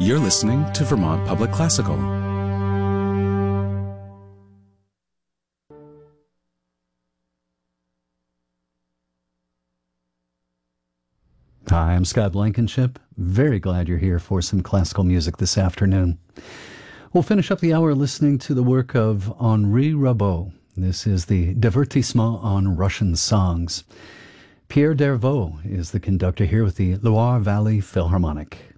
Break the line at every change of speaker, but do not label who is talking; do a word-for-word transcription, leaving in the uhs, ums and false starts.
You're listening to Vermont Public Classical.
Hi, I'm Scott Blankenship. Very glad you're here for some classical music this afternoon. We'll finish up the hour listening to the work of Henri Rabaud. This is the Divertissement on Russian Songs. Pierre Dervaux is the conductor here with the Loire Valley Philharmonic.